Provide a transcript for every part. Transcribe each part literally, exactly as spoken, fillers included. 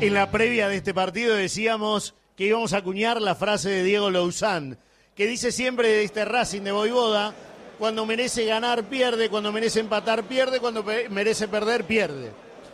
En la previa de este partido decíamos que íbamos a acuñar la frase de Diego Louzán, que dice siempre de este Racing de Voivoda: cuando merece ganar, pierde; cuando merece empatar, pierde; cuando pe- merece perder, pierde.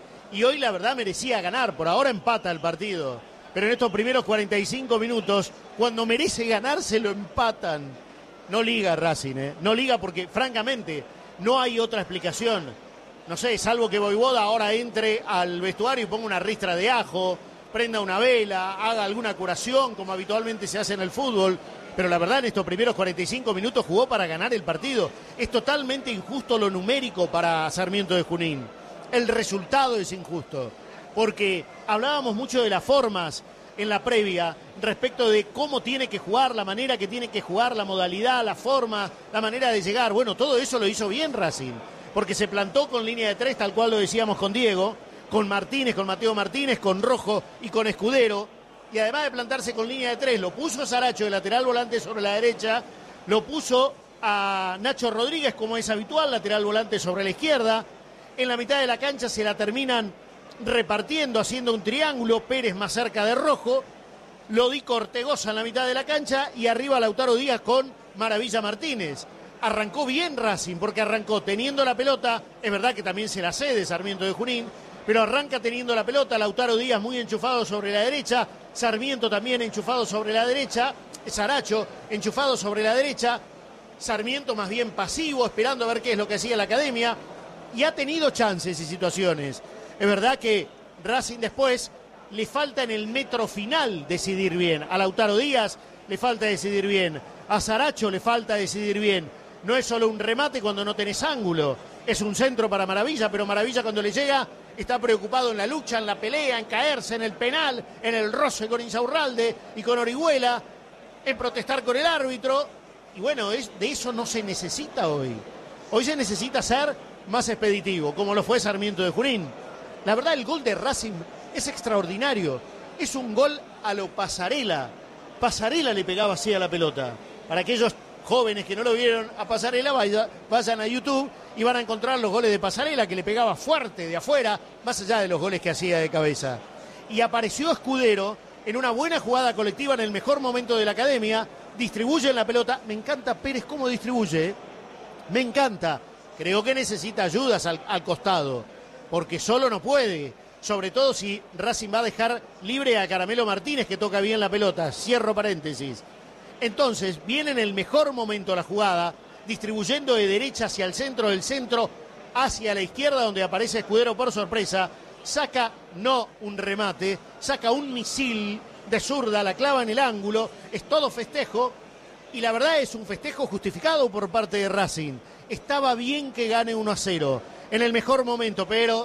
Y hoy la verdad merecía ganar, por ahora empata el partido. Pero en estos primeros cuarenta y cinco minutos, cuando merece ganar, se lo empatan. No liga Racing, ¿eh? No liga porque, francamente, no hay otra explicación. No sé, salvo que Voivoda ahora entre al vestuario y ponga una ristra de ajo, prenda una vela, haga alguna curación, como habitualmente se hace en el fútbol. Pero la verdad, en estos primeros cuarenta y cinco minutos jugó para ganar el partido. Es totalmente injusto lo numérico para Sarmiento de Junín. El resultado es injusto, porque hablábamos mucho de las formas en la previa respecto de cómo tiene que jugar, la manera que tiene que jugar, la modalidad, la forma, la manera de llegar. Bueno, todo eso lo hizo bien Racing, porque se plantó con línea de tres, tal cual lo decíamos con Diego, con Martínez, con Mateo Martínez, con Rojo y con Escudero. Y además de plantarse con línea de tres, lo puso a Saracho de lateral volante sobre la derecha, lo puso a Nacho Rodríguez, como es habitual, lateral volante sobre la izquierda. En la mitad de la cancha se la terminan repartiendo, haciendo un triángulo, Pérez más cerca de Rojo, Lodico Ortegoza en la mitad de la cancha y arriba Lautaro Díaz con Maravilla Martínez. Arrancó bien Racing, porque arrancó teniendo la pelota, es verdad que también se la cede Sarmiento de Junín, pero arranca teniendo la pelota, Lautaro Díaz muy enchufado sobre la derecha, Sarmiento también enchufado sobre la derecha, Saracho enchufado sobre la derecha, Sarmiento más bien pasivo, esperando a ver qué es lo que hacía la academia, y ha tenido chances y situaciones. Es verdad que Racing después le falta en el metro final decidir bien, a Lautaro Díaz le falta decidir bien, a Saracho le falta decidir bien. No es solo un remate cuando no tenés ángulo, es un centro para Maravilla, pero Maravilla cuando le llega está preocupado en la lucha, en la pelea, en caerse, en el penal, en el roce con Insaurralde y con Orihuela, en protestar con el árbitro. Y bueno, es, de eso no se necesita hoy. Hoy se necesita ser más expeditivo, como lo fue Sarmiento de Junín. La verdad, el gol de Racing es extraordinario. Es un gol a lo Pasarela. Pasarela le pegaba así a la pelota. Para aquellos jóvenes que no lo vieron a Pasarela, vaya, vayan a YouTube y van a encontrar los goles de Pasarela, que le pegaba fuerte de afuera, más allá de los goles que hacía de cabeza. Y apareció Escudero en una buena jugada colectiva en el mejor momento de la academia, distribuye la pelota. Me encanta Pérez cómo distribuye, ¿eh? Me encanta. Creo que necesita ayudas al, al costado, porque solo no puede, sobre todo si Racing va a dejar libre a Caramelo Martínez, que toca bien la pelota. Cierro paréntesis. Entonces, viene en el mejor momento la jugada, distribuyendo de derecha hacia el centro, del centro hacia la izquierda, donde aparece Escudero por sorpresa, saca no un remate, saca un misil de zurda, la clava en el ángulo, es todo festejo, y la verdad es un festejo justificado por parte de Racing. Estaba bien que gane uno a cero, en el mejor momento, pero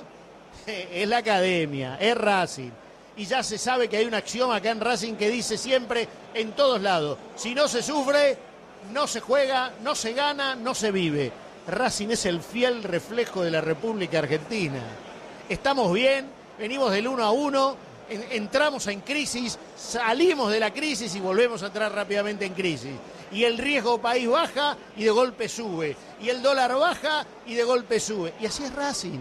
es la academia, es Racing. Y ya se sabe que hay un axioma acá en Racing que dice siempre, en todos lados: si no se sufre, no se juega, no se gana, no se vive. Racing es el fiel reflejo de la República Argentina. Estamos bien, venimos del uno a uno, en, entramos en crisis, salimos de la crisis y volvemos a entrar rápidamente en crisis. Y el riesgo país baja y de golpe sube. Y el dólar baja y de golpe sube. Y así es Racing.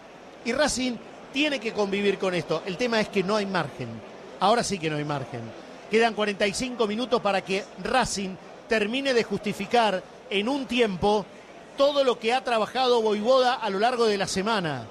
Y Racing tiene que convivir con esto. El tema es que no hay margen. Ahora sí que no hay margen. Quedan cuarenta y cinco minutos para que Racing termine de justificar en un tiempo todo lo que ha trabajado Voivoda a lo largo de la semana.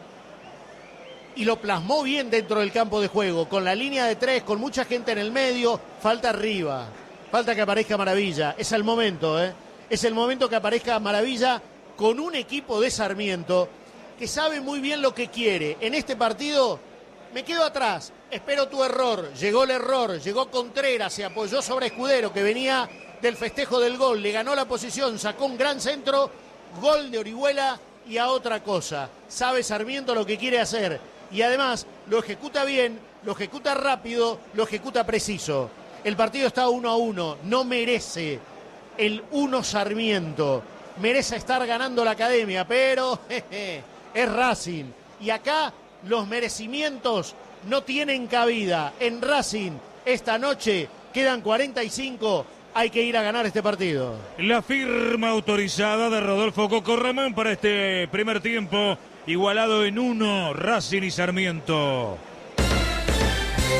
Y lo plasmó bien dentro del campo de juego, con la línea de tres, con mucha gente en el medio. Falta arriba, falta que aparezca Maravilla. Es el momento, ¿eh? Es el momento que aparezca Maravilla con un equipo de Sarmiento que sabe muy bien lo que quiere. En este partido me quedo atrás, espero tu error. Llegó el error, llegó Contreras, se apoyó sobre Escudero, que venía del festejo del gol, le ganó la posición, sacó un gran centro, gol de Orihuela y a otra cosa. Sabe Sarmiento lo que quiere hacer y además lo ejecuta bien, lo ejecuta rápido, lo ejecuta preciso. El partido está uno a uno, no merece el uno Sarmiento, merece estar ganando la academia, pero jeje, es Racing. Y acá los merecimientos no tienen cabida. En Racing esta noche quedan cuarenta y cinco, hay que ir a ganar este partido. La firma autorizada de Rodolfo Coco Ramón para este primer tiempo, igualado en uno, Racing y Sarmiento.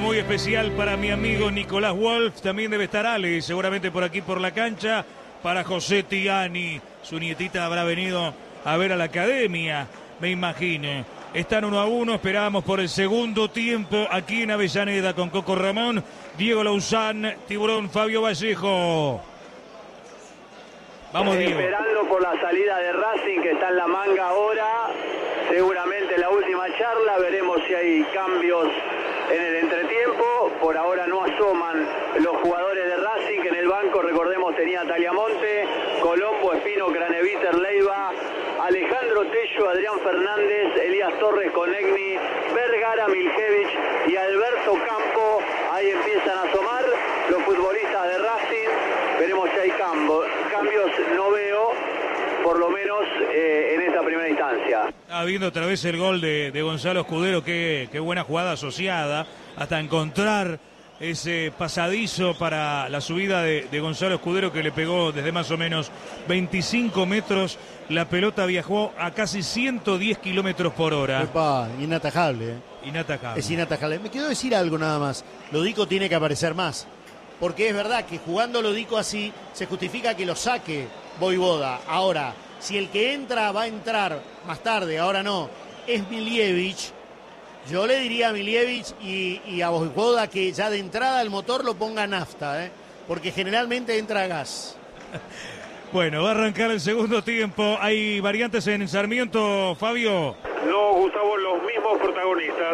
muy especial para mi amigo Nicolás Wolf. También debe estar Ale, seguramente por aquí por la cancha. Para José Tiani, su nietita habrá venido a ver a la academia, me imagino. Están uno a uno, esperamos por el segundo tiempo aquí en Avellaneda con Coco Ramón, Diego Lauzán, Tiburón, Fabio Vallejo. Vamos, Diego. Esperando por la salida de Racing, que está en la manga ahora. Seguramente la última charla, veremos si hay cambios en el entretiempo. Por ahora no asoman los jugadores de Racing, que en el banco, recordemos, tenía Taliamonte, Colombo, Espino, Craneviter, Leiva, Alejandro Tello, Adrián Fernández, Elías Torres, Conegni, Vergara, Miljevich y Alberto Campo. Ahí empiezan a asomar los futbolistas de Racing. Veremos si hay cambios. Cambios no veo, por lo menos eh, en esta primera instancia. Ah, viendo otra vez el gol de, de Gonzalo Escudero, qué, qué buena jugada asociada, hasta encontrar ese pasadizo para la subida de, de Gonzalo Escudero, que le pegó desde más o menos veinticinco metros. La pelota viajó a casi ciento diez kilómetros por hora. Epa, inatajable. ¿eh? Inatajable. Es inatajable. Me quiero decir algo nada más. Lodico tiene que aparecer más. Porque es verdad que jugando Lodico así, se justifica que lo saque Voivoda. Ahora, si el que entra va a entrar más tarde, ahora no, es Miljevich, yo le diría a Miljevich y, y a Voivoda que ya de entrada el motor lo ponga nafta, ¿eh? Porque generalmente entra gas. Bueno, va a arrancar el segundo tiempo. ¿Hay variantes en Sarmiento, Fabio? No, Gustavo, los mismos protagonistas.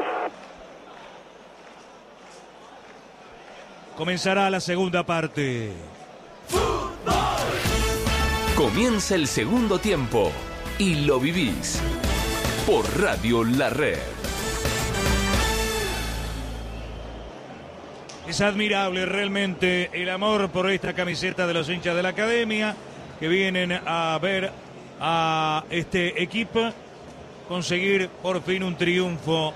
Comenzará la segunda parte. Comienza el segundo tiempo y lo vivís por Radio La Red. Es admirable realmente el amor por esta camiseta de los hinchas de la academia que vienen a ver a este equipo conseguir por fin un triunfo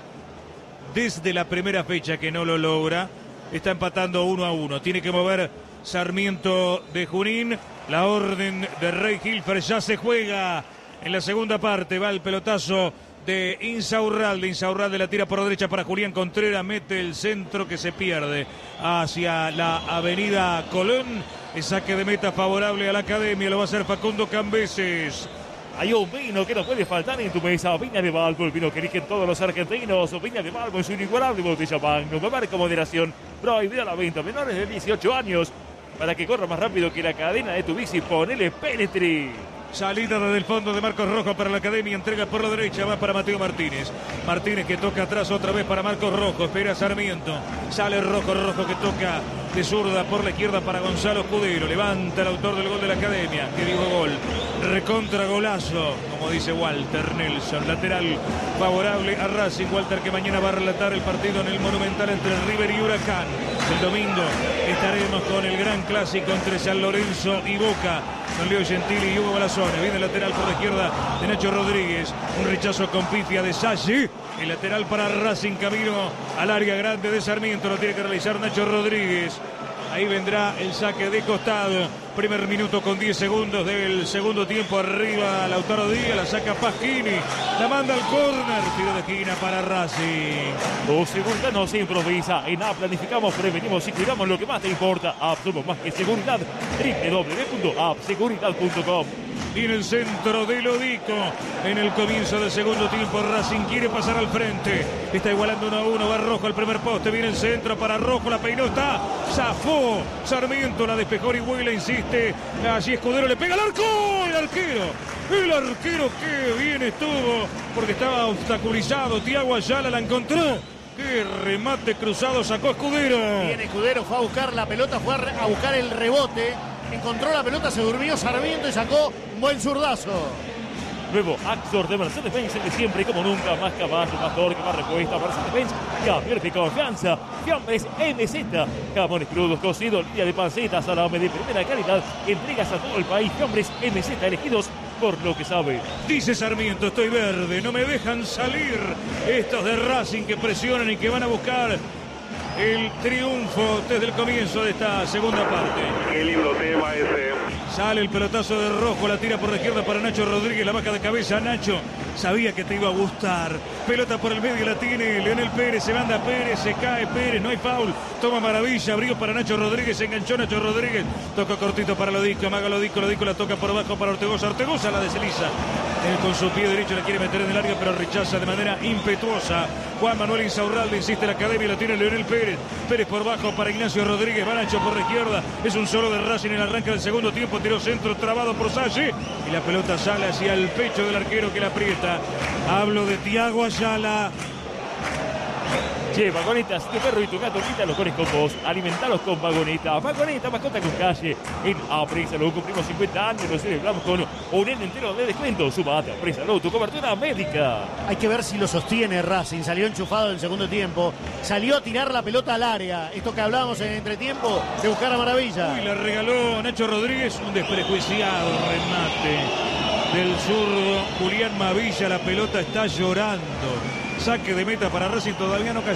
desde la primera fecha que no lo logra. Está empatando uno a uno. Tiene que mover Sarmiento de Junín. La orden de Rey Hilfer ya se juega en la segunda parte. Va el pelotazo de Insaurralde. Insaurralde la tira por derecha para Julián Contreras. Mete el centro que se pierde hacia la avenida Colón. El saque de meta favorable a la academia. Lo va a hacer Facundo Cambeses. Hay un vino que no puede faltar en tu mesa. Viña de Valpo, el vino que eligen todos los argentinos. Viña de Valpo es un inigualable botella Magnum. Marca moderación. Prohibida a la venta. Menores de dieciocho años. Para que corra más rápido que la cadena de tu bici, ponele Penetri. Salida desde el fondo de Marcos Rojo para la academia. Entrega por la derecha. Va para Mateo Martínez. Martínez que toca atrás otra vez para Marcos Rojo. Espera Sarmiento. Sale Rojo. Rojo que toca de zurda por la izquierda para Gonzalo Escudero. Levanta el autor del gol de la academia. Que digo gol. Recontra golazo. Como dice Walter Nelson. Lateral favorable a Racing. Walter que mañana va a relatar el partido en el Monumental entre River y Huracán. El domingo estaremos con el gran clásico entre San Lorenzo y Boca. Con Leo Gentili y Hugo Balazone. Viene el lateral por la izquierda de Nacho Rodríguez. Un rechazo con pifia de Sassi. El lateral para Racing, camino al área grande de Sarmiento. Lo tiene que realizar Nacho Rodríguez. Ahí vendrá el saque de costado. Primer minuto con diez segundos del segundo tiempo. Arriba Lautaro Díaz. La saca Pasquini. La manda al córner. Tiro de esquina para Racing. Tu seguridad no se improvisa. En A planificamos, prevenimos y cuidamos lo que más te importa. A somos más que seguridad. doble u doble u doble u punto a seguridad punto com. Viene el centro de Lodico. En el comienzo del segundo tiempo Racing quiere pasar al frente. Está igualando uno a uno. Va Rojo al primer poste. Viene el centro para Rojo. La peinó. Está. Zafó. Sarmiento la despejó. Orihuela insiste. Allí Escudero le pega al arco. El arquero. El arquero que bien estuvo. Porque estaba obstaculizado. Thiago Ayala la encontró. Qué remate cruzado sacó Escudero. Bien, Escudero fue a buscar la pelota. Fue a buscar el rebote. Encontró la pelota, se durmió Sarmiento y sacó un buen zurdazo. Nuevo Axor de Mercedes-Benz, el de siempre y como nunca. Más caballo, más torque, más respuesta. Mercedes-Benz, cambio de confianza. Fiambres M Z, jamones crudos, cocidos, día de panceta, salame de primera calidad. Entregas a todo el país. Fiambres M Z, elegidos por lo que sabe. Dice Sarmiento, estoy verde, no me dejan salir. Estos de Racing que presionan y que van a buscar el triunfo desde el comienzo de esta segunda parte. Qué lindo tema ese. Sale el pelotazo de Rojo, la tira por la izquierda para Nacho Rodríguez, la baja de cabeza Nacho, sabía que te iba a gustar. Pelota por el medio, la tiene Leonel Pérez, se manda Pérez, se cae Pérez, no hay foul. Toma Maravilla, abrió para Nacho Rodríguez, se enganchó Nacho Rodríguez. Toca cortito para Lodico, amaga Lodico, Lodico la toca por abajo para Ortegoza. Ortegoza la desliza. Él con su pie derecho la quiere meter en el área, pero rechaza de manera impetuosa. Juan Manuel Insaurralde insiste la academia, la tiene Leonel Pérez. Pérez por bajo para Ignacio Rodríguez, va Nacho por la izquierda. Es un solo de Racing en el arranque del segundo tiempo. Tiró centro, trabado por Salle. Y la pelota sale hacia el pecho del arquero que la aprieta. Hablo de Thiago Ayala. Che, Vagoneta, si tu perro y tu gato quítalos con vos, alimentalos con Vagoneta. Vagoneta, mascota con calle. En Apresalo, cumplimos cincuenta años, nos celebramos con un año entero de descuento. Sumate, Apresalo, tu cobertura médica. Hay que ver si lo sostiene Racing. Salió enchufado en el segundo tiempo. Salió a tirar la pelota al área. Esto que hablábamos en el entretiempo de buscar a Maravilla. Uy, la regaló Nacho Rodríguez. Un desprejuiciado remate del zurdo Julián Mavilla. La pelota está llorando. Saque de meta para Racing, todavía no cayó.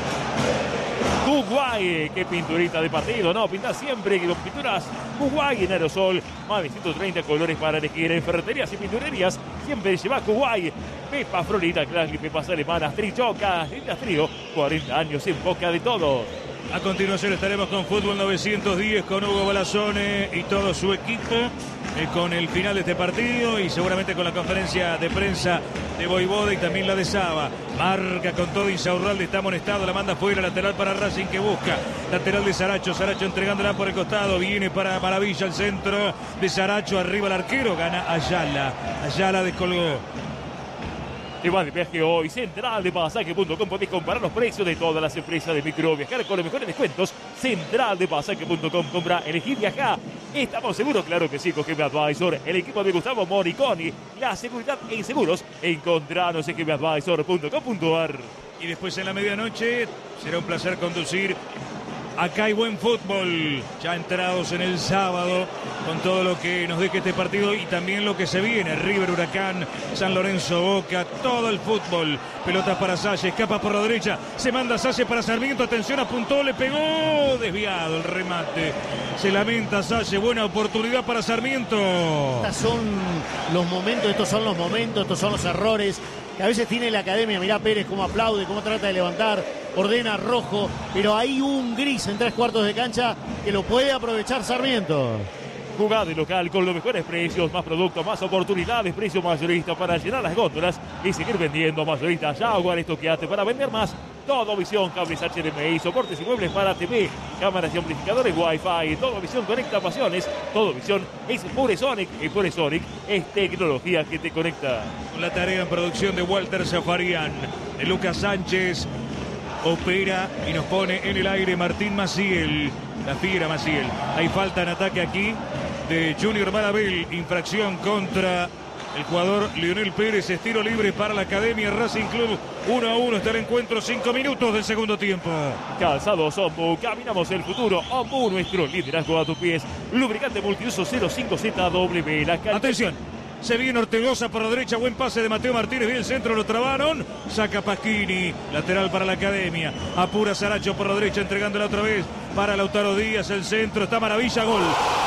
Uruguay, qué pinturita de partido, ¿no? Pinta siempre con pinturas Uruguay en aerosol. Más de ciento treinta colores para elegir en ferreterías y pinturerías. Siempre lleva Uruguay. Pepa Florita, Clasly, pepas alemanas, trichocas, lindas trío. cuarenta años en boca de todos. A continuación estaremos con Fútbol novecientos diez con Hugo Balazone y todo su equipo, eh, con el final de este partido y seguramente con la conferencia de prensa de Voivoda y también la de Saba. Marca con todo Insaurralde, está amonestado, la manda fuera, lateral para Racing que busca. Lateral de Saracho, Saracho entregándola por el costado, viene para Maravilla el centro de Saracho, arriba el arquero, gana Ayala. Ayala descolgó. Te vas de viaje hoy, central de pasaje punto com. Podés comparar los precios de todas las empresas de micro viajar con los mejores descuentos. central de pasaje punto com. Compra, elegí, viajar. ¿Estamos seguros? Claro que sí, con G M Advisor. El equipo de Gustavo Moriconi. La seguridad en seguros. Encontranos en g m advisor punto com punto a r. Y después en la medianoche será un placer conducir Acá hay buen fútbol, ya entrados en el sábado, con todo lo que nos deje este partido y también lo que se viene. River, Huracán, San Lorenzo, Boca, todo el fútbol. Pelotas para Salle, escapa por la derecha, se manda Salle para Sarmiento, atención, apuntó, le pegó, desviado el remate. Se lamenta Salle, buena oportunidad para Sarmiento. Estos son los momentos, estos son los momentos, estos son los errores que a veces tiene la academia. Mirá Pérez cómo aplaude, cómo trata de levantar, ordena Rojo, pero hay un gris en tres cuartos de cancha que lo puede aprovechar Sarmiento. Jugá de local con los mejores precios, más productos, más oportunidades, precio mayorista para llenar las góndolas y seguir vendiendo. Mayorista Jaguar, estoqueate para vender más. Todo Visión, cables H D M I, soportes y muebles para T V, cámaras y amplificadores Wi-Fi. Todo Visión conecta pasiones. Todo Visión es Puresonic y Puresonic es tecnología que te conecta. Con la tarea en producción de Walter Zafarian, de Lucas Sánchez, opera y nos pone en el aire Martín Maciel. La fiera Maciel. Hay falta en ataque aquí de Junior Marabel. Infracción contra el jugador Leonel Pérez. Estilo libre para la Academia Racing Club. uno a uno está el encuentro. cinco minutos del segundo tiempo. Calzados Ombu. Caminamos el futuro. Ombu, nuestro liderazgo a tus pies. Lubricante multiuso cero cinco Z W. La cal... Atención. Se viene Ortegoza por la derecha, buen pase de Mateo Martínez, bien el centro, lo trabaron, saca Pasquini, lateral para la Academia, apura Saracho por la derecha, entregándola otra vez para Lautaro Díaz, el centro, está Maravilla, gol.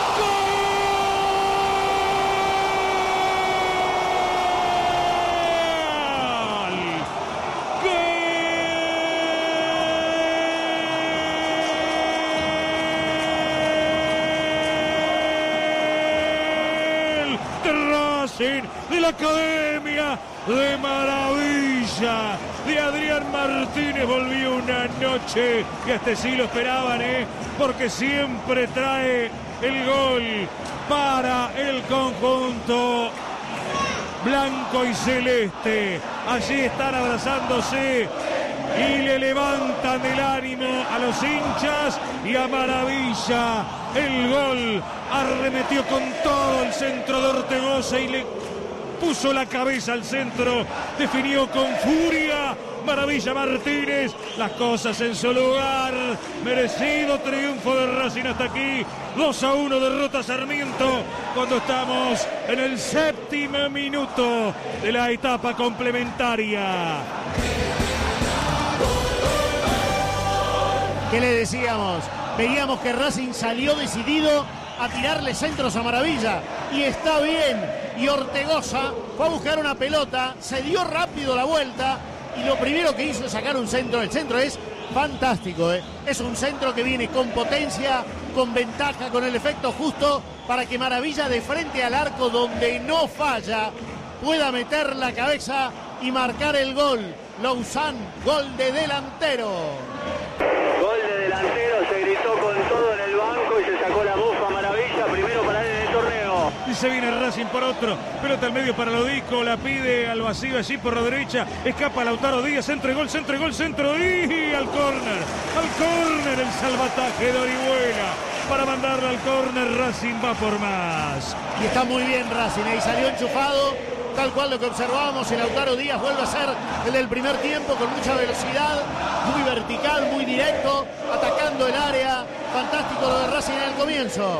De la Academia de Maravilla de Adrián Martínez. Volvió una noche y a este sí lo esperaban, ¿eh? Porque siempre trae el gol para el conjunto blanco y celeste. Allí están abrazándose y le levantan el ánimo a los hinchas y a Maravilla. El gol, arremetió con todo el centro de Ortegoza y le puso la cabeza al centro, definió con furia Maravilla Martínez, las cosas en su lugar, merecido triunfo de Racing hasta aquí, dos a uno derrota Sarmiento cuando estamos en el séptimo minuto de la etapa complementaria. ¿Qué le decíamos? Veíamos que Racing salió decidido a tirarle centros a Maravilla y está bien. Y Ortegoza fue a buscar una pelota, se dio rápido la vuelta y lo primero que hizo es sacar un centro. El centro es fantástico, ¿eh? Es un centro que viene con potencia, con ventaja, con el efecto justo para que Maravilla, de frente al arco donde no falla, pueda meter la cabeza y marcar el gol. Lauzán, gol de delantero. Gol de delantero, se gritó con todo en el banco y se sacó la bufa Maravilla, primero para él en el torneo. Y se viene Racing por otro, pelota al medio para Lodico, la pide al vacío allí por la derecha, escapa Lautaro Díaz, centro y gol, centro y gol, centro y al córner, al córner el salvataje de Orihuela. Para mandarlo al córner, Racing va por más. Y está muy bien Racing, ahí salió enchufado, tal cual lo que observábamos. El Lautaro Díaz vuelve a ser el del primer tiempo, con mucha velocidad, muy vertical, muy directo, atacando el área. Fantástico lo de Racing en el comienzo.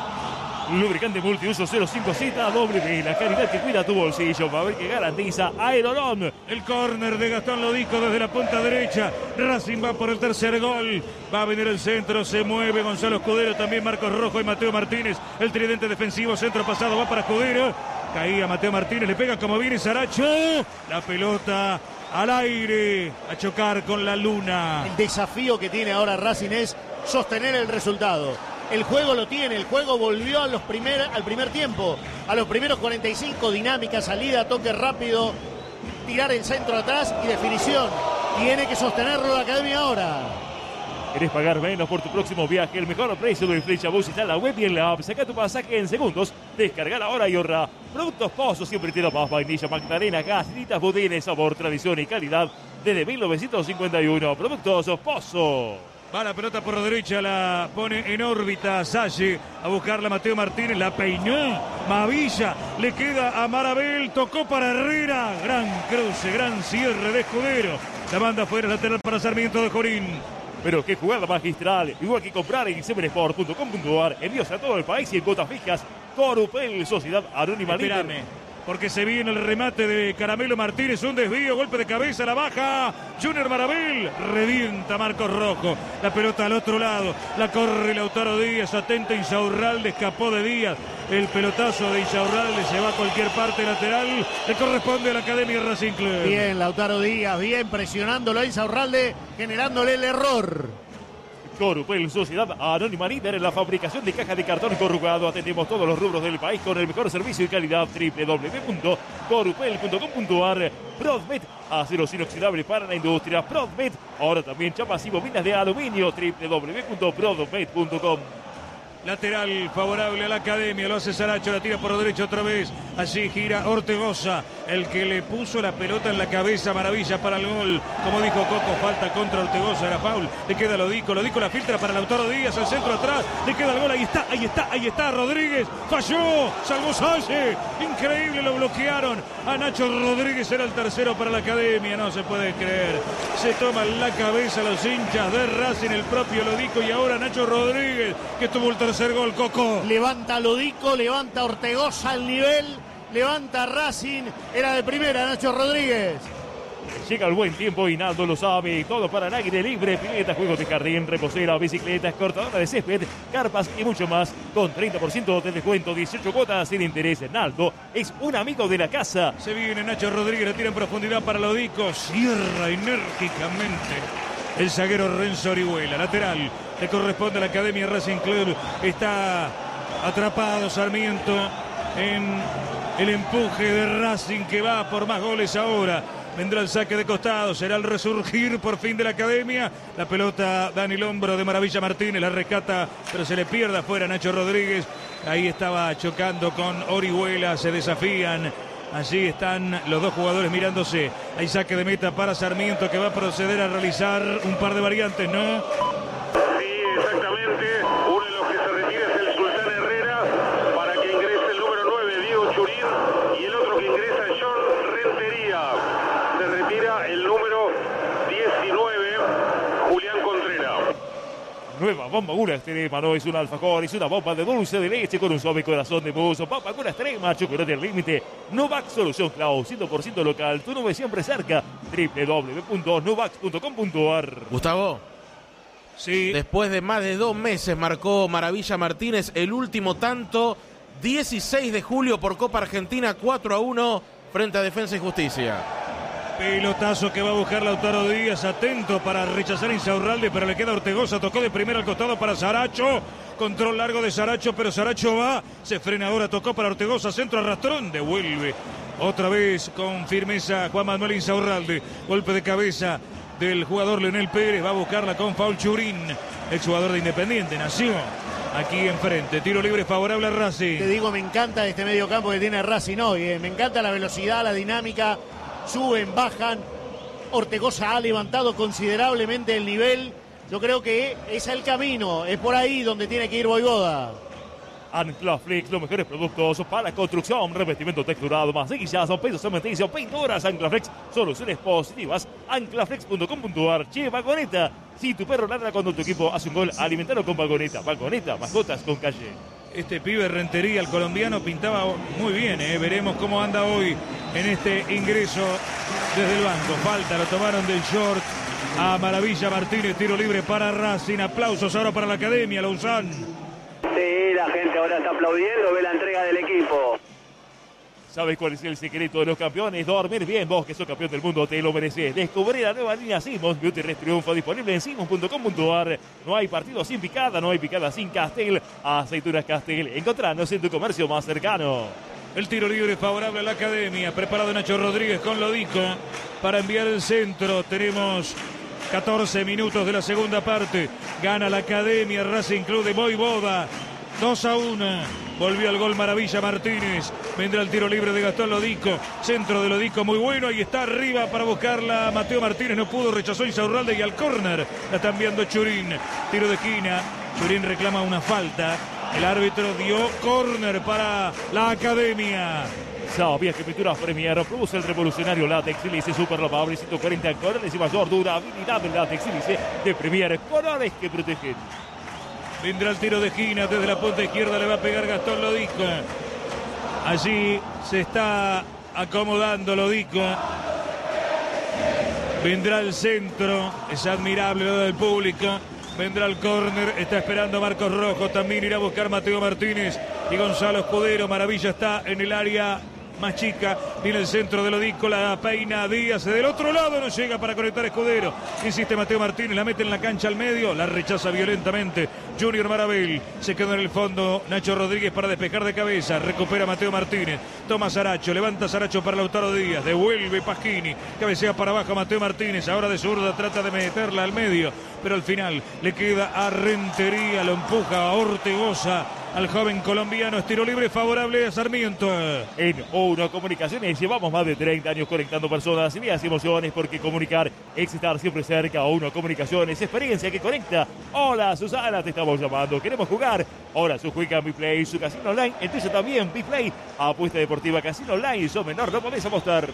Lubricante multiuso cero cinco Z W, la calidad que cuida tu bolsillo, para ver que garantiza Aeronom. El córner de Gastón Lodico desde la punta derecha. Racing va por el tercer gol. Va a venir el centro, se mueve Gonzalo Escudero, también Marcos Rojo y Mateo Martínez. El tridente defensivo, centro pasado, va para Escudero. Caía Mateo Martínez, le pega como viene Saracho. La pelota al aire, a chocar con la luna. El desafío que tiene ahora Racing es sostener el resultado. El juego lo tiene, el juego volvió a los primer, al primer tiempo, a los primeros cuarenta y cinco, dinámica, salida, toque rápido, tirar el centro atrás y definición. Tiene que sostenerlo la Academia ahora. ¿Querés pagar menos por tu próximo viaje? El mejor precio del Flechabús está en la web y en la app. Saca tu pasaje en segundos, descargar ahora y ahorra. Productos Pozo, siempre tiene más vainilla, magdalena, galletitas, budines, sabor, tradición y calidad desde mil novecientos cincuenta y uno. Productos Pozo. Va la pelota por la derecha, la pone en órbita Salle, a buscarla Mateo Martínez, la peinó, Mavilla, le queda a Marabel, tocó para Herrera, gran cruce, gran cierre de Escudero, la banda fuera lateral para Sarmiento de Jorín. Pero qué jugada magistral, igual que comprar en seven sport punto com punto a r, envíos a todo el país y en cuotas fijas. Corupel, Sociedad Anónima Líder. Espérame, porque se viene el remate de Caramelo Martínez, un desvío, golpe de cabeza, la baja Junior Marabel, revienta Marcos Rojo, la pelota al otro lado, la corre Lautaro Díaz, atenta Insaurralde, escapó de Díaz, el pelotazo de Insaurralde se va a cualquier parte lateral, le corresponde a la Academia Racing Club. Bien Lautaro Díaz, bien presionándolo a Insaurralde, generándole el error. Corupel, Sociedad Anónima Líder en la fabricación de cajas de cartón corrugado. Atendemos todos los rubros del país con el mejor servicio y calidad. doble u doble u doble u punto corupel punto com punto a r. Prodmet, aceros inoxidables para la industria. Prodmet, ahora también chapas y bobinas de aluminio. doble u doble u doble u punto prodmet punto com. Lateral favorable a la Academia, lo hace Saracho, la tira por la derecha otra vez, allí gira Ortegoza, el que le puso la pelota en la cabeza, Maravilla para el gol, como dijo Coco, falta contra Ortegoza, era foul, le queda Lodico, Lodico la filtra para Lautaro Díaz, al centro atrás, le queda el gol, ahí está, ahí está, ahí está, Rodríguez, falló, salvó Salle, increíble, lo bloquearon, a Nacho Rodríguez era el tercero para la Academia, no se puede creer, se toman la cabeza los hinchas de Racing, el propio Lodico y ahora Nacho Rodríguez, que tuvo el tercer gol, Coco. Levanta Lodico, levanta Ortegoza al nivel, levanta Racing, era de primera Nacho Rodríguez. Llega el buen tiempo y Naldo lo sabe, todo para el aire libre, pileta, juegos de jardín, reposera, bicicletas, cortadora de césped, carpas y mucho más, con treinta por ciento de descuento, dieciocho cuotas sin interés. Naldo es un amigo de la casa. Se viene Nacho Rodríguez, la tira en profundidad para Lodico, cierra enérgicamente el zaguero Renzo Orihuela, lateral, le corresponde a la Academia Racing Club, está atrapado Sarmiento en el empuje de Racing que va por más goles ahora. Vendrá el saque de costado, será el resurgir por fin de la Academia. La pelota da en el hombro de Maravilla Martínez, la rescata, pero se le pierde afuera Nacho Rodríguez. Ahí estaba chocando con Orihuela, se desafían. Allí están los dos jugadores mirándose. Hay saque de meta para Sarmiento que va a proceder a realizar un par de variantes, ¿no? Sí, exactamente. Uno de los que se retira es el Sultán Herrera para que ingrese el número nueve, Diego Churín, y el otro que ingresa es John Rentería. Se retira el número diecinueve, Julián Contreras. Nueva bomba una extrema, no es un alfajor, es una bomba de dulce de leche con un suave corazón de buzo. Bomba una extrema, chocolate al límite. Novax Solución Cloud, cien por ciento local, tu nube siempre cerca. doble u doble u doble u punto novax punto com punto a r. Gustavo, Sí. después de más de dos meses marcó Maravilla Martínez el último tanto dieciséis de julio por Copa Argentina, cuatro a uno frente a Defensa y Justicia. Pelotazo que va a buscar Lautaro Díaz, atento para rechazar a Insaurralde, pero le queda Ortegoza, tocó de primero al costado para Saracho, control largo de Saracho, pero Saracho va, se frena ahora, tocó para Ortegoza, centro arrastrón, devuelve otra vez con firmeza Juan Manuel Insaurralde, golpe de cabeza del jugador Leonel Pérez, va a buscarla con foul Churín, el jugador de Independiente, nació aquí enfrente, tiro libre favorable a Racing. Te digo, me encanta este medio campo que tiene Racing hoy, eh. me encanta la velocidad, la dinámica. Suben, bajan. Ortegoza ha levantado considerablemente el nivel. Yo creo que es el camino. Es por ahí donde tiene que ir Voivoda. Anclaflex, los mejores productos para construcción, revestimiento texturado, masillazos, peso cementicio, pinturas. Anclaflex, soluciones positivas. Anclaflex punto com punto a r. Che, Vagoneta. Si tu perro ladra cuando tu equipo hace un gol, alimentalo con Vagoneta. Vagoneta, mascotas con calle. Este pibe Rentería, el colombiano, pintaba muy bien, ¿eh? Veremos cómo anda hoy en este ingreso desde el banco. Falta, lo tomaron del short a Maravilla Martínez, tiro libre para Racing. Aplausos ahora para la Academia, Lauzán. Sí, la gente ahora está aplaudiendo, ve la entrega del equipo. ¿Sabes cuál es el secreto de los campeones? Dormir bien. Vos, que sos campeón del mundo, te lo mereces. Descubrí la nueva línea Simons Beauty Rest Triunfo, disponible en simons punto com punto a r. No hay partido sin picada, no hay picada sin Castel. Aceitunas Castel. Encontranos en tu comercio más cercano. El tiro libre favorable a la Academia. Preparado Nacho Rodríguez con Lodico para enviar el centro. Tenemos catorce minutos de la segunda parte. Gana la Academia, Racing Club de Voivoda. dos a uno. Volvió al gol Maravilla Martínez. Vendrá el tiro libre de Gastón Lodico. Centro de Lodico muy bueno. Ahí está arriba para buscarla Mateo Martínez. No pudo, rechazó Insaurralde y al córner la está enviando Churín. Tiro de esquina. Churín reclama una falta. El árbitro dio córner para la Academia. ¿Sabías que Pinturas Premier produce el revolucionario látex sílice super lavable ciento cuarenta colores y mayor durabilidad del látex sílice de Premier? Colores que protegen. Vendrá el tiro de esquina desde la punta izquierda, le va a pegar Gastón Lodico. Allí se está acomodando Lodico. Vendrá el centro, es admirable lo del público. Vendrá el córner, está esperando Marcos Rojo, también irá a buscar Mateo Martínez y Gonzalo Escudero. Maravilla está en el área más chica, viene el centro de Lodico, la peina Díaz, del otro lado no llega para conectar Escudero, insiste Mateo Martínez, la mete en la cancha al medio, la rechaza violentamente Junior Marabel, se quedó en el fondo Nacho Rodríguez para despejar de cabeza, recupera Mateo Martínez, toma Saracho, levanta Saracho para Lautaro Díaz, devuelve Pasquini, cabecea para abajo Mateo Martínez, ahora de zurda trata de meterla al medio, pero al final le queda a Rentería, lo empuja a Ortegoza, al joven colombiano, estilo libre favorable a Sarmiento. En Uno Comunicaciones llevamos más de treinta años conectando personas, ideas y emociones, porque comunicar es estar siempre cerca. Uno Comunicaciones, experiencia que conecta. Hola Susana, te estamos llamando, queremos jugar. Hola, su juega en Biplay, su casino online, entonces también Biplay, apuesta deportiva, casino online, sos menor, no podés apostar.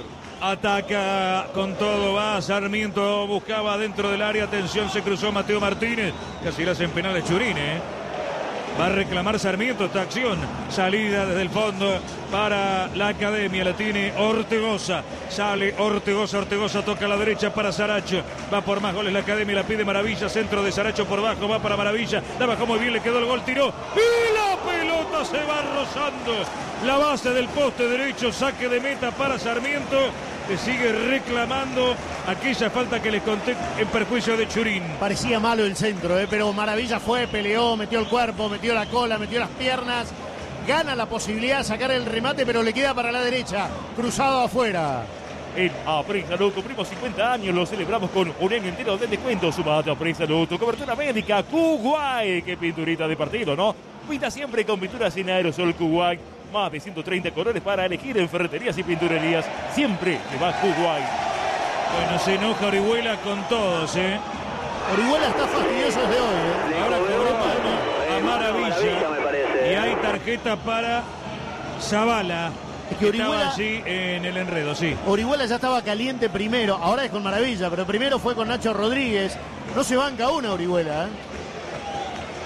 Ataca con todo, va Sarmiento, buscaba dentro del área, atención, se cruzó Mateo Martínez, casi le hacen penales Churín, ¿eh? Va a reclamar Sarmiento esta acción. Salida desde el fondo para la Academia. La tiene Ortegoza. Sale Ortegoza. Ortegoza toca a la derecha para Saracho. Va por más goles la Academia. La pide Maravilla. Centro de Saracho por bajo. Va para Maravilla. La bajó muy bien. Le quedó el gol. Tiró. Y la pelota se va rozando la base del poste derecho. Saque de meta para Sarmiento, que sigue reclamando aquella falta que les conté en perjuicio de Churín. Parecía malo el centro, ¿eh? Pero Maravilla fue, peleó, metió el cuerpo, metió la cola, metió las piernas. Gana la posibilidad de sacar el remate, pero le queda para la derecha. Cruzado afuera. En Apren Salud cumplimos cincuenta años, lo celebramos con un año entero de descuento. Sumate a Apren Salud, tu cobertura médica, Kuwait. Qué pinturita de partido, ¿no? Pinta siempre con pinturas sin aerosol Kuwait. Más de ciento treinta colores para elegir en ferreterías y pinturerías. Siempre te va Kuwait. Bueno, se enoja Orihuela con todos, ¿eh? Orihuela está fastidioso desde hoy, ¿eh? Ahora cobró mano a Maravilla. Y hay tarjeta para Zavala, Es que que Orihuela, estaba allí en el enredo, sí. Orihuela ya estaba caliente primero, ahora es con Maravilla, pero primero fue con Nacho Rodríguez. No se banca una Orihuela, ¿eh?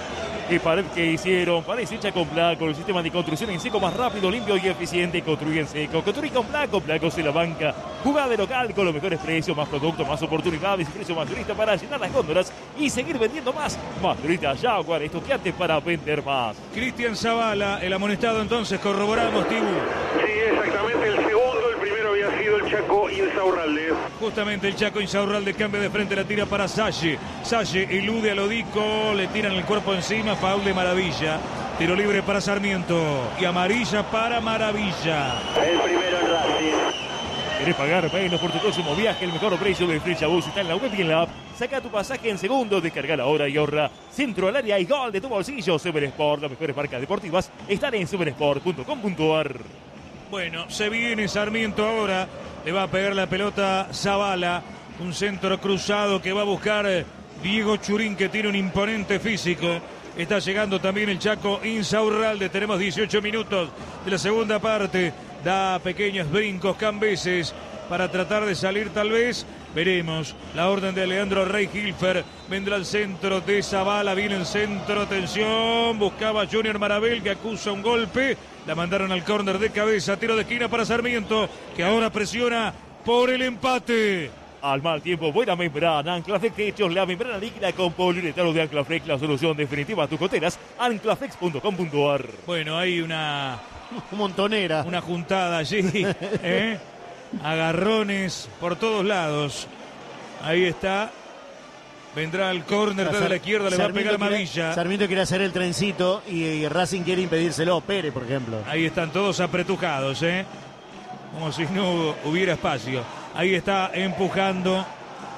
Y pared que hicieron, pared hecha con Placo, el sistema de construcción en seco más rápido, limpio y eficiente. Construye en seco, construye con Placo, Placos en la banca. Jugada de local con los mejores precios, más productos, más oportunidades y precio mayorista para llenar las góndolas y seguir vendiendo más. Mayorista Jaguar, estudiantes para vender más. Cristian Zavala, el amonestado entonces, corroboramos, Tibu. Sí, exactamente, el segundo, el primero había sido el Chaco Insaurralde. Justamente el Chaco Insaurralde cambia de frente, la tira para Salle. Salle elude a Lodico, le tiran el cuerpo encima, foul de Maravilla. Tiro libre para Sarmiento y amarilla para Maravilla. El primero en Racing. ¿Querés pagar menos por tu próximo viaje? El mejor precio de Frechabús está en la web y en la app. Saca tu pasaje en segundos, descarga la hora y ahorra. Centro al área y gol de tu bolsillo. Supersport, las mejores marcas deportivas están en supersport punto com punto a r. Bueno, se viene Sarmiento ahora. Le va a pegar la pelota Zavala. Un centro cruzado que va a buscar Diego Churín, que tiene un imponente físico. Está llegando también el Chaco Insaurralde. Tenemos dieciocho minutos de la segunda parte. Da pequeños brincos Cambeses para tratar de salir tal vez. Veremos. La orden de Leandro Rey Hilfer. Vendrá al centro de Zavala. Viene el centro. Atención. Buscaba Junior Marabel, que acusa un golpe. La mandaron al córner de cabeza. Tiro de esquina para Sarmiento, que ahora presiona por el empate. Al mal tiempo, buena membrana. Anclaflex Techos, la membrana líquida con poliuretano de Anclaflex, la solución definitiva a tus goteras. Anclaflex punto com punto a r. Bueno, hay una... montonera. Una juntada allí. ¿eh? Agarrones por todos lados. Ahí está. Vendrá al córner desde la izquierda, le va a pegar Mavilla. Sarmiento quiere hacer el trencito y, y Racing quiere impedírselo. Pérez, por ejemplo. Ahí están todos apretujados, ¿eh? Como si no hubiera espacio. Ahí está empujando.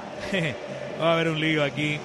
Va a haber un lío aquí.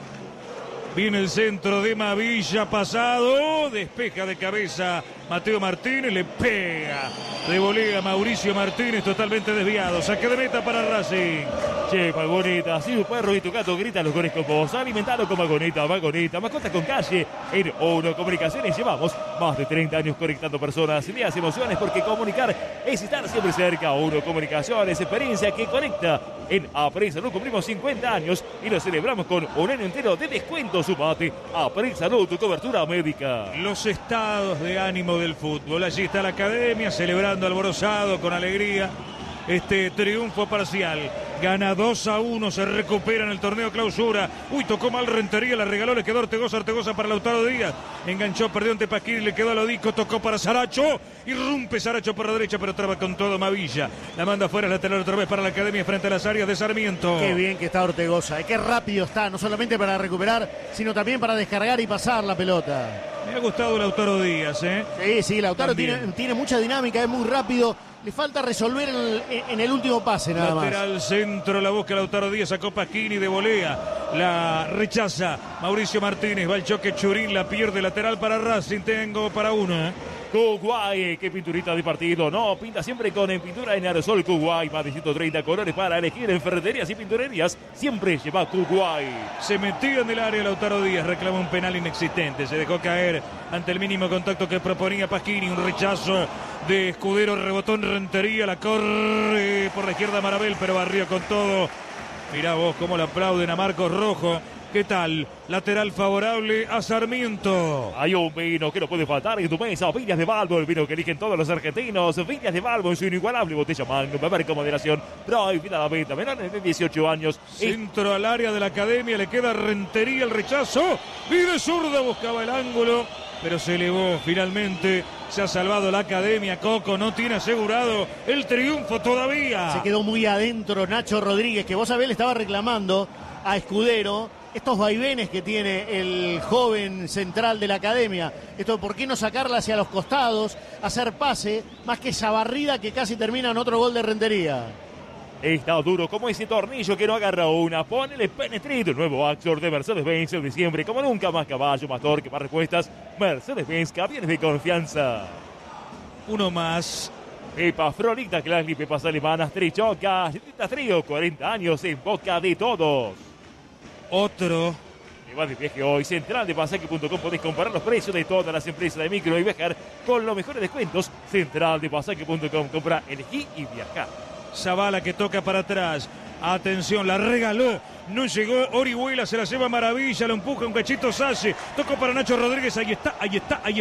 Viene el centro de Mavilla, pasado. Despeja de cabeza Mateo Martínez, le pega de volea Mauricio Martínez, totalmente desviado. Saque de meta para Racing. Che, Magoneta, si tu perro y tu gato gritan los goles con vos, alimentalo con Magoneta, Magoneta, mascotas con calle. En Uno Comunicaciones llevamos más de treinta años conectando personas, ideas, emociones, porque comunicar es estar siempre cerca. Uno Comunicaciones, experiencia que conecta. En Apre Salud cumplimos cincuenta años y lo celebramos con un año entero de descuento. Sumate a Apre Salud, tu cobertura médica. Los estados de ánimo del fútbol. Allí está la academia celebrando alborozado con alegría este triunfo parcial. Gana dos a uno, se recupera en el torneo clausura. Uy, tocó mal Rentería, la regaló, le quedó Ortegoza, Ortegoza para Lautaro Díaz. Enganchó, perdió ante Pasquini, le quedó a Lodico, tocó para Saracho. Irrumpe Saracho por la derecha, pero traba con todo Mavilla. La manda fuera, lateral otra vez para la academia frente a las áreas de Sarmiento. Qué bien que está Ortegoza, qué rápido está, no solamente para recuperar, sino también para descargar y pasar la pelota. Me ha gustado Lautaro Díaz, ¿eh? Sí, sí, Lautaro tiene, tiene mucha dinámica, es muy rápido. Le falta resolver en el, en el último pase nada más. Lateral centro, la busca Lautaro Díaz, sacó Pasquini de volea. La rechaza Mauricio Martínez, va el choque Churín, la pierde lateral para Racing, tengo para uno. Kuwait, qué pinturita de partido. No, pinta siempre con en pintura en aerosol Kuwait. Más de ciento treinta colores para elegir en ferreterías y pinturerías. Siempre lleva Kuwait. Se metió en el área Lautaro Díaz, reclama un penal inexistente. Se dejó caer ante el mínimo contacto que proponía Pasquini. Un rechazo de Escudero, rebotó en Rentería, la corre por la izquierda Marabel, pero barrió con todo. Mirá vos cómo le aplauden a Marcos Rojo. ¿Qué tal? Lateral favorable a Sarmiento. Hay un vino que no puede faltar en tu mesa. Viñas de Balbo, el vino que eligen todos los argentinos. Viñas de Balbo en su inigualable botella Magnum. Beber con moderación. Prohibida la venta. Menores de dieciocho años. Centro al área de la academia. Le queda Rentería, el rechazo. Vive zurda, buscaba el ángulo, pero se elevó finalmente. Se ha salvado la academia. Coco no tiene asegurado el triunfo todavía. Se quedó muy adentro Nacho Rodríguez, que vos sabés le estaba reclamando a Escudero estos vaivenes que tiene el joven central de la academia. Esto, ¿por qué no sacarla hacia los costados, hacer pase, más que esa barrida que casi termina en otro gol de Rentería? Está duro como ese tornillo que no agarra una. Ponele penetrito. El nuevo Axor de Mercedes-Benz en diciembre. Como nunca, más caballo, más torque, más respuestas. Mercedes-Benz, camiones de confianza. Uno más. Pepa Fronita Classy, pepas alemanas, trichocas, trío, cuarenta años en boca de todos. Otro. Te vas de viaje hoy. Central de pasaje punto com. Podés comparar los precios de todas las empresas de micro y viajar con los mejores descuentos. Central de pasaje punto com. Compra, elegí y viaja. Zavala que toca para atrás. Atención, la regaló. No llegó Orihuela, se la lleva Maravilla, lo empuja un cachito Salle. Tocó para Nacho Rodríguez, ahí está, ahí está, ahí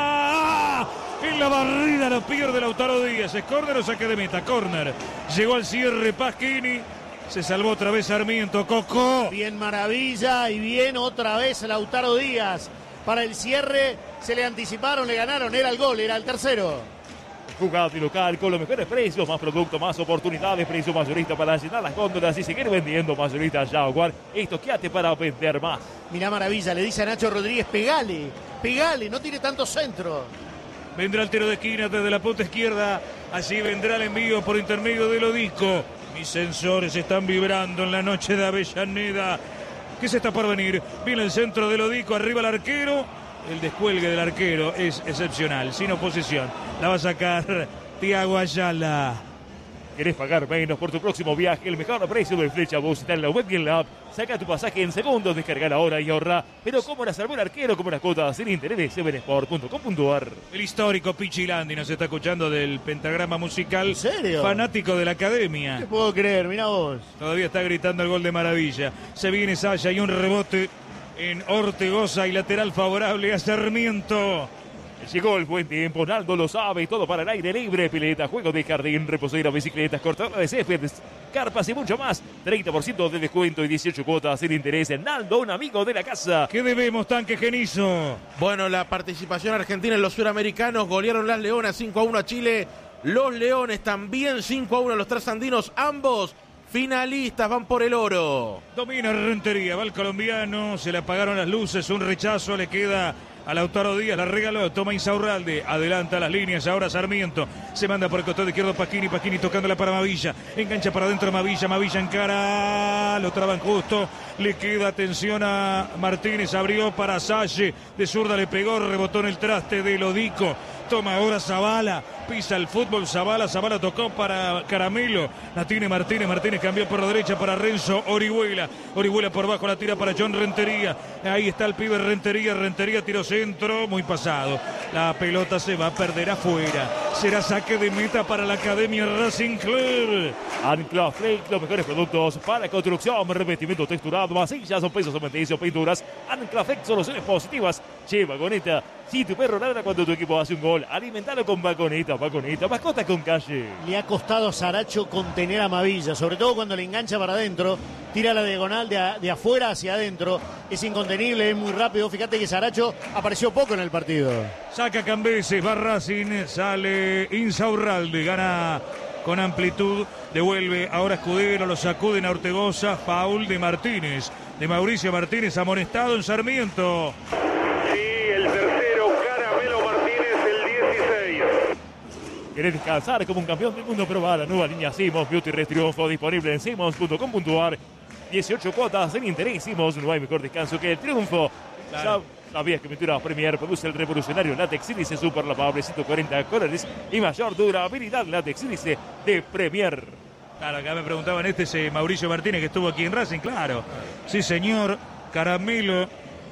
está. En la barrida lo pierde Lautaro Díaz. ¿Es córner o saque de meta? Córner. Llegó al cierre Pasquini. Se salvó otra vez Sarmiento. Coco. Bien Maravilla y bien otra vez Lautaro Díaz. Para el cierre se le anticiparon, le ganaron. Era el gol, era el tercero. Jugado y local con los mejores precios, más productos, más oportunidades, precio mayorista para llenar las góndolas y seguir vendiendo. Mayorista Jaguar, esto quédate para vender más. Mirá Maravilla, le dice a Nacho Rodríguez, pegale, pegale, no tiene tanto centro. Vendrá el tiro de esquina desde la punta izquierda, allí vendrá el envío por intermedio de Lodico. Mis sensores están vibrando en la noche de Avellaneda. ¿Qué se está por venir? Viene el centro de Lodico, arriba el arquero. El descuelgue del arquero es excepcional, sin oposición. La va a sacar Thiago Ayala. ¿Querés pagar menos por tu próximo viaje? El mejor precio de Flecha Bus está en la web y en la app. Saca tu pasaje en segundos, descarga ahora y ahorra. Pero como la salvó el arquero, como las cuotas sin interés, seven sport punto com punto a r. El histórico Pichilandi nos está escuchando del pentagrama musical. ¿En serio? Fanático de la academia. No te puedo creer, mirá vos. Todavía está gritando el gol de Maravilla. Se viene Saya y un rebote en Ortegoza y lateral favorable a Sarmiento. Llegó el buen tiempo, Naldo lo sabe, todo para el aire libre, pileta, juego de jardín, reposera, bicicletas, cortadora de césped, carpas y mucho más. treinta por ciento de descuento y dieciocho cuotas sin interés. En Naldo, un amigo de la casa. ¿Qué debemos, Tanque Genizo? Bueno, la participación argentina en los suramericanos, golearon las Leonas cinco a uno a Chile. Los Leones también cinco a uno a los trasandinos, ambos finalistas van por el oro. Domina Rentería, va el colombiano, se le apagaron las luces, un rechazo, le queda a Lautaro Díaz, la regaló, toma Insaurralde, adelanta las líneas, ahora Sarmiento, se manda por el costado izquierdo Pasquini, Pasquini tocándola para Mavilla, engancha para adentro Mavilla, Mavilla encara, lo traban justo, le queda atención a Martínez, abrió para Salle, de zurda le pegó, rebotó en el traste de Lodico, toma ahora Zavala, pisa el fútbol Zavala, Zavala tocó para Caramelo, la tiene Martínez, Martínez cambió por la derecha para Renzo Orihuela, Orihuela por bajo la tira para John Rentería, ahí está el pibe Rentería, Rentería tiró centro, muy pasado, la pelota se va a perder afuera, será saque de meta para la Academia Racing Club. Ancla Flake, los mejores productos para construcción, revestimiento texturado, masillas o pesos cementicios, pinturas. Ancla Flake, soluciones positivas. Che, vagoneta, si tu perro ladra cuando tu equipo hace un gol, alimentalo con vagoneta, vagoneta, mascota con calle. Le ha costado a Saracho contener a Mavilla, sobre todo cuando le engancha para adentro, tira la diagonal de, a, de afuera hacia adentro, es incontenible, es muy rápido. Fíjate que Saracho apareció poco en el partido. Saca Cambeses, va Racing, sale Insaurralde, gana con amplitud, devuelve ahora Escudero, lo sacuden a Ortegoza, foul de Martínez, de Mauricio Martínez, amonestado en Sarmiento. Sí, el tercero, Caramelo Martínez, el dieciséis. ¿Querés descansar como un campeón del mundo? Probar la nueva línea Simons Beauty Rest Triunfo, disponible en simons punto com punto a r. dieciocho cuotas sin interés. Simons, no hay mejor descanso que el triunfo. Claro. ¿Sabías que Pinturas Premier produce el revolucionario látex índice super lavable ciento cuarenta colores y mayor durabilidad látex índice de Premier? Claro, acá me preguntaban, este es Mauricio Martínez que estuvo aquí en Racing, claro. Sí, señor, Caramelo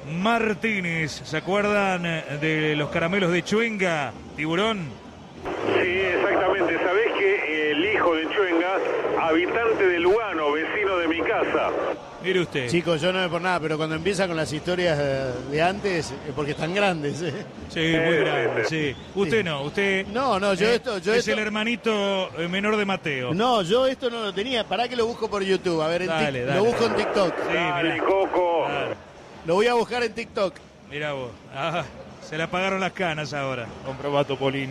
Martínez. ¿Se acuerdan de los caramelos de Chuenga, Tiburón? Sí, exactamente. ¿Sabés que el hijo de Chuenga, habitante de Lugano, vecino de mi casa? Mire usted. Chicos, yo no me por nada, pero cuando empieza con las historias de antes, es porque están grandes. ¿eh? Sí, muy grande, sí. Usted Sí. no, usted... No, no, yo eh, esto... Yo es esto... el hermanito eh, menor de Mateo. No, yo esto no lo tenía. Pará que lo busco por YouTube. A ver, en Dale, tic... dale. lo busco en TikTok. Sí, Dale, mirá. Coco. Claro. Lo voy a buscar en TikTok. Mirá vos. Ah, se le apagaron las canas ahora. Comprobato, Polín.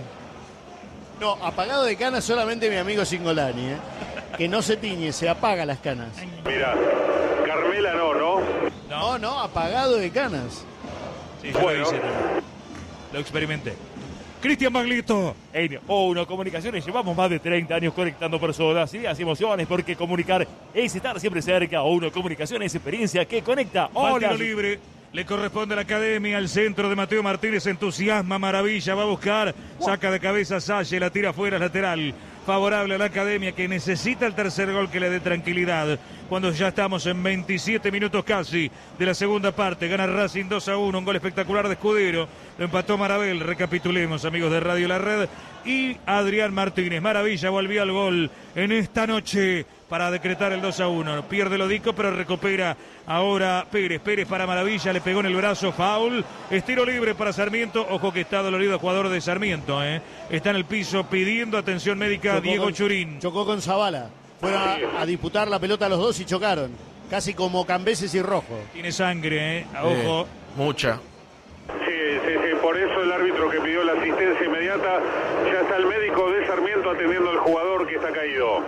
No, apagado de canas solamente mi amigo Singolani, ¿eh? Que no se tiñe, se apaga las canas. Mira, Carmela no, ¿no? No, no, apagado de canas. Sí, yo Bueno. lo hice también. Lo experimenté. Cristian Maglito. En O uno Comunicaciones llevamos más de treinta años conectando personas, ideas y emociones, porque comunicar es estar siempre cerca. O uno Comunicaciones, experiencia que conecta. Mal Hola. tiro libre. Le corresponde a la Academia, al centro de Mateo Martínez, entusiasma, maravilla, va a buscar, saca de cabeza Salle, la tira afuera, lateral, favorable a la Academia que necesita el tercer gol que le dé tranquilidad, cuando ya estamos en veintisiete minutos casi de la segunda parte, gana Racing dos a uno, un gol espectacular de Escudero, lo empató Marabel, recapitulemos amigos de Radio La Red, y Adrián Martínez. Maravilla, volvió al gol en esta noche para decretar el dos a uno. Pierde Lodico, pero recupera ahora Pérez. Pérez para Maravilla, le pegó en el brazo, foul. Estiro libre para Sarmiento. Ojo que está dolorido el jugador de Sarmiento, ¿eh? Está en el piso pidiendo atención médica. Chocó Diego con, Churín. Chocó con Zavala. Fueron a, a disputar la pelota los dos y chocaron. Casi como Cambeses y Rojo. Tiene sangre, ¿eh? Ojo. Eh, mucha. Sí, sí, sí, por eso el árbitro que pidió la asistencia inmediata, ya está el médico de Sarmiento atendiendo al jugador que está caído.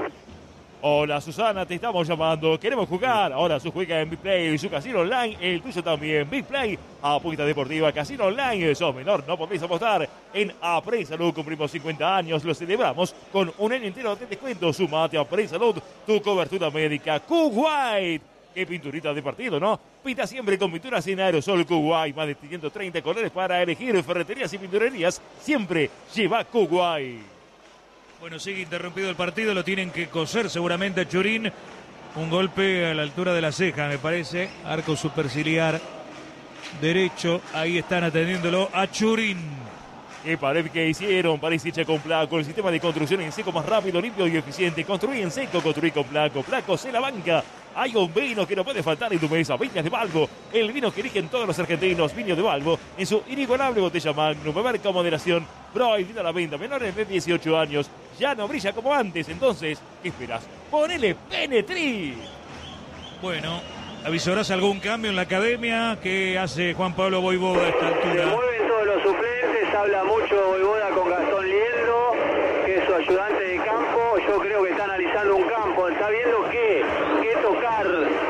Hola Susana, te estamos llamando, queremos jugar. Ahora su juega en Big Play, su casino online, el tuyo también. Big Play, apuesta deportiva, casino online. Sos menor, no podéis apostar. En Apre Salud cumplimos cincuenta años, lo celebramos con un año entero de descuento. Sumate a Apre Salud, tu cobertura médica. Q-White. Qué pinturita de partido, ¿no? Pinta siempre con pinturas en aerosol Q-White. Más de ciento treinta colores para elegir. Ferreterías y pinturerías. Siempre lleva Q-White. Bueno, sigue interrumpido el partido. Lo tienen que coser seguramente a Churín. Un golpe a la altura de la ceja, me parece. Arco superciliar derecho. Ahí están atendiéndolo a Churín. ¿Qué pared que hicieron? Parece hecha con Placo. El sistema de construcción en seco más rápido, limpio y eficiente. Construí en seco, construí con Placo. Placo se la banca. Hay un vino que no puede faltar en tu mesa. Viñas de Balbo. El vino que eligen todos los argentinos. Viño de Balbo. En su inigualable botella Magnum. Marca moderación. Prohibida la venta. Menores de dieciocho años. Ya no brilla como antes. Entonces, ¿qué esperas? Ponele Penetri. Bueno, ¿avisorás algún cambio en la academia? ¿Qué hace Juan Pablo Voivoda a esta altura? Se mueven todos los suplentes. Habla mucho Voivoda con Gastón Liendo, que es su ayudante de campo. Yo creo que está analizando un campo. Está viendo qué, qué tocar,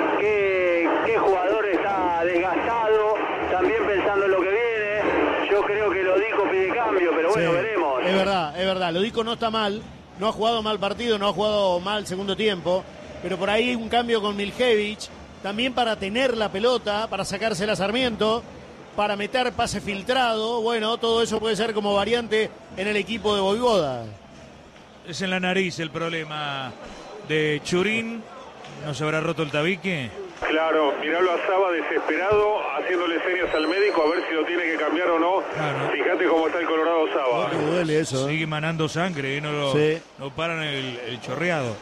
qué, qué jugador está desgastado. También pensando en lo que viene. Yo creo que Lodico pide cambio, pero bueno, Sí, veremos. Es verdad, es verdad. Lodico no está mal. No ha jugado mal partido, no ha jugado mal segundo tiempo. Pero por ahí un cambio con Miljevich. También para tener la pelota, para sacársela a Sarmiento, para meter pase filtrado. Bueno, todo eso puede ser como variante en el equipo de Voivoda. Es en la nariz el problema de Churín. ¿No se habrá roto el tabique? Claro, miralo a Saba desesperado, haciéndole señas al médico a ver si lo tiene que cambiar o no. Claro. Fíjate cómo está el Colorado Saba. Me duele eso. ¿eh? Sigue manando sangre, ¿eh? no, lo, Sí. no paran el, el chorreado.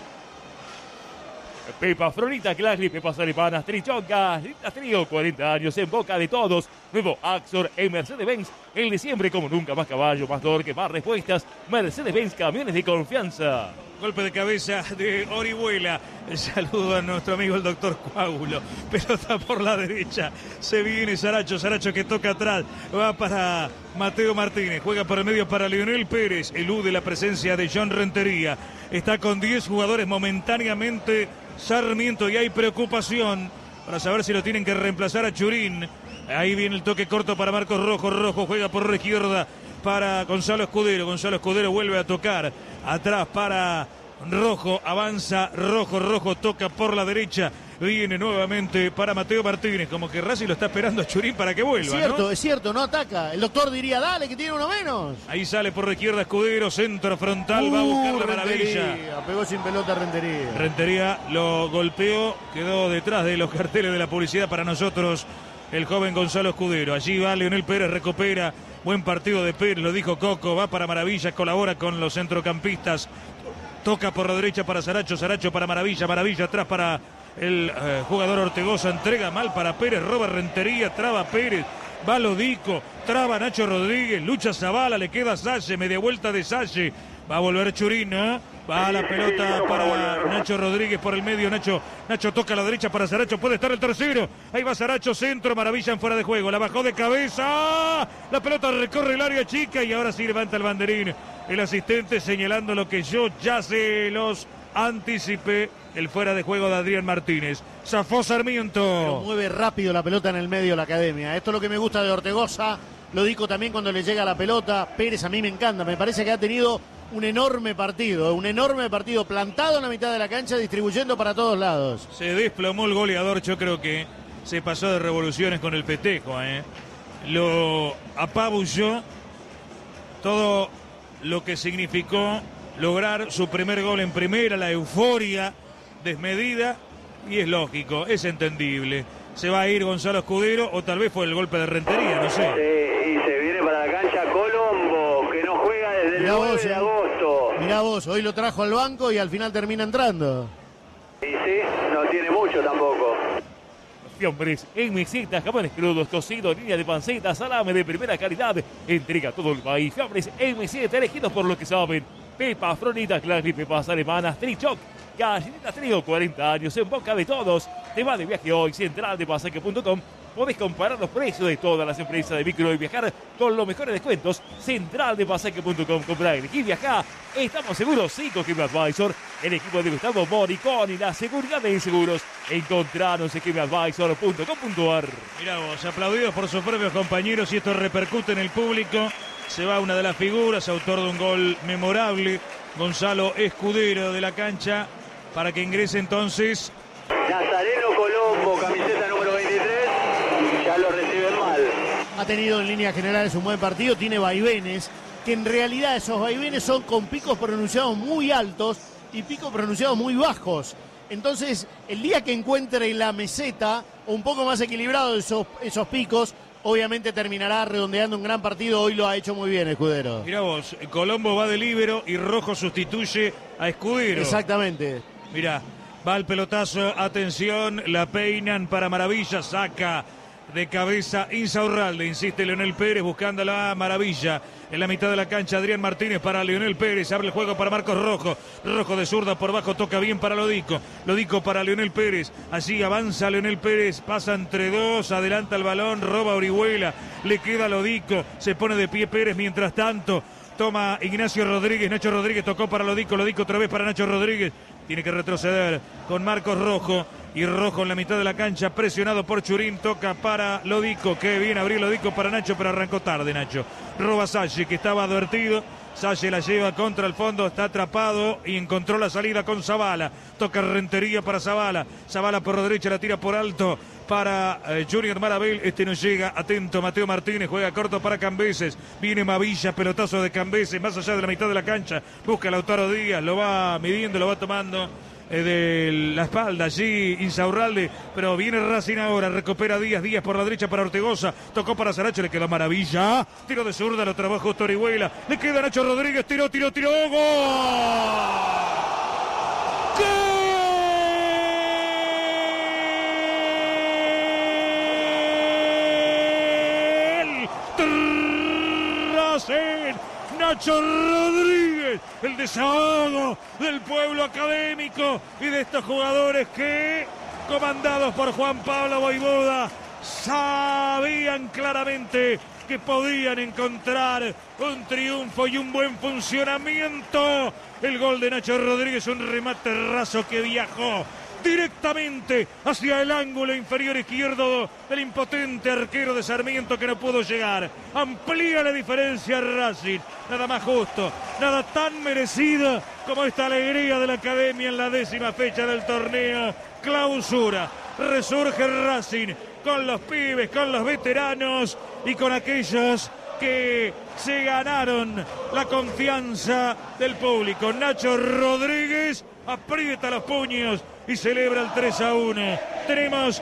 Pepa Fronita Clary, Pepa Saripanas, Trichocas, Lindas Trío, cuarenta años en boca de todos. Nuevo Axor en Mercedes-Benz, el de siempre como nunca, más caballo, más torque, más respuestas. Mercedes-Benz, camiones de confianza. Golpe de cabeza de Orihuela. Saludo a nuestro amigo el doctor Coágulo. Pelota por la derecha. Se viene Saracho. Saracho que toca atrás. Va para Mateo Martínez. Juega por el medio para Leonel Pérez. Elude la presencia de John Rentería. Está con diez jugadores momentáneamente Sarmiento y hay preocupación para saber si lo tienen que reemplazar a Churín. Ahí viene el toque corto para Marcos Rojo. Rojo juega por la izquierda para Gonzalo Escudero. Gonzalo Escudero vuelve a tocar atrás para Rojo. Avanza Rojo. Rojo toca por la derecha. Viene nuevamente para Mateo Martínez. Como que Racing lo está esperando a Churín para que vuelva. Es cierto, ¿no? es cierto, no ataca. El doctor diría, dale, que tiene uno menos. Ahí sale por la izquierda Escudero. Centro frontal. Va a buscar la maravilla. Rentería, pegó sin pelota Rentería. Rentería lo golpeó. Quedó detrás de los carteles de la publicidad para nosotros. El joven Gonzalo Escudero. Allí va Leonel Pérez, recupera. Buen partido de Pérez, lo dijo Coco. Va para Maravilla, colabora con los centrocampistas. Toca por la derecha para Saracho. Saracho para Maravilla. Maravilla atrás para el eh, jugador Ortegoza. Entrega mal para Pérez. Roba Rentería. Traba Pérez. Va Lodico. Traba Nacho Rodríguez. Lucha Zavala. Le queda Salle. Media vuelta de Salle. Va a volver Churín, ¿no? Va la pelota para Nacho Rodríguez por el medio. Nacho Nacho toca a la derecha para Saracho. Puede estar el tercero. Ahí va Saracho, centro. Maravilla en fuera de juego. La bajó de cabeza. La pelota recorre el área chica y ahora sí levanta el banderín. El asistente señalando lo que yo ya se los anticipé. El fuera de juego de Adrián Martínez. Zafó Sarmiento. Pero mueve rápido la pelota en el medio de la academia. Esto es lo que me gusta de Ortegoza. Lo digo también cuando le llega la pelota. Pérez a mí me encanta. Me parece que ha tenido un enorme partido. Un enorme partido plantado en la mitad de la cancha, distribuyendo para todos lados. Se desplomó el goleador. Yo creo que se pasó de revoluciones con el festejo. ¿eh? Lo apabulló. Todo lo que significó lograr su primer gol en primera. La euforia desmedida. Y es lógico, es entendible. Se va a ir Gonzalo Escudero o tal vez fue el golpe de Rentería, no sé. Sí, y se viene para la cancha Colombo, que no juega desde el No, Mirá nueve vos, de eh. agosto. Mirá vos, hoy lo trajo al banco y al final termina entrando. Y sí, no tiene mucho tampoco. Fiambres, M Z, jamones crudos, cocido, línea de panceta, salame de primera calidad. Entrega a todo el país. Fiambres M Z, elegidos por lo que saben. Pepas, fronitas, clary, pepas alemanas, trichoc, galletitas trío, cuarenta años en boca de todos. Te va de viaje hoy, central de pasaje punto com. Podés comparar los precios de todas las empresas de micro y viajar con los mejores descuentos. Central de pasaje punto com. Comprar, elegir, viajar. Estamos seguros, sí, con Kim Advisor. El equipo de Gustavo Moricón y la seguridad de seguros. Encontranos en kim advisor punto com punto a r. Mirá vos, aplaudidos por sus propios compañeros y esto repercute en el público. Se va una de las figuras, autor de un gol memorable, Gonzalo Escudero, de la cancha, para que ingrese entonces Nazareno Colombo, camiseta número veintitrés, ya lo reciben mal. Ha tenido en líneas generales un buen partido, tiene vaivenes, que en realidad esos vaivenes son con picos pronunciados muy altos y picos pronunciados muy bajos. Entonces, el día que encuentre la meseta, un poco más equilibrado esos, esos picos, obviamente terminará redondeando un gran partido. Hoy lo ha hecho muy bien Escudero. Mirá vos, Colombo va de líbero y Rojo sustituye a Escudero. Exactamente. Mirá, va el pelotazo, atención, la peinan para Maravilla, saca de cabeza Insaurralde, insiste Leonel Pérez buscando la Maravilla. En la mitad de la cancha Adrián Martínez para Leonel Pérez, abre el juego para Marcos Rojo. Rojo de zurda por bajo, toca bien para Lodico. Lodico para Leonel Pérez, allí avanza Leonel Pérez, pasa entre dos, adelanta el balón, roba Orihuela, le queda Lodico, se pone de pie Pérez mientras tanto. Toma Ignacio Rodríguez, Nacho Rodríguez tocó para Lodico, Lodico otra vez para Nacho Rodríguez. Tiene que retroceder con Marcos Rojo. Y Rojo en la mitad de la cancha, presionado por Churín, toca para Lodico. Que bien abrir Lodico para Nacho, pero arrancó tarde Nacho. Roba Salle, que estaba advertido. Salle la lleva contra el fondo, está atrapado y encontró la salida con Zavala. Toca Rentería para Zavala. Zavala por la derecha, la tira por alto para eh, Junior Marabel. Este no llega, atento Mateo Martínez, juega corto para Cambeses. Viene Mavilla, pelotazo de Cambeses, más allá de la mitad de la cancha. Busca a Lautaro Díaz, lo va midiendo, lo va tomando eh, de la espalda allí Insaurralde, pero viene Racing ahora, recupera Díaz, Díaz por la derecha para Ortegoza, tocó para Saracho, le quedó Maravilla, tiro de zurda, lo trabajó justo Orihuela, le queda Nacho Rodríguez, tiró, tiró, tiró, ¡gol! Nacho Rodríguez, el desahogo del pueblo académico y de estos jugadores que, comandados por Juan Pablo Voivoda, sabían claramente que podían encontrar un triunfo y un buen funcionamiento. El gol de Nacho Rodríguez, un remate raso que viajó directamente hacia el ángulo inferior izquierdo del impotente arquero de Sarmiento, que no pudo llegar. Amplía la diferencia Racing, nada más justo, nada tan merecido como esta alegría de la academia en la décima fecha del torneo Clausura. Resurge Racing con los pibes, con los veteranos y con aquellos que se ganaron la confianza del público. Nacho Rodríguez aprieta los puños y celebra el tres a uno. Tenemos